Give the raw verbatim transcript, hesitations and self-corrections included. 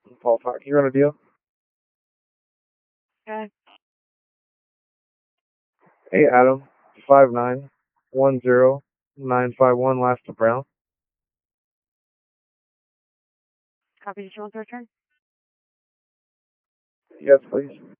Paul Fox, can you run a deal? Okay. Hey, Adam, five nine one zero nine five one, last to Brown. Copy. Did you want to return? Yes, please.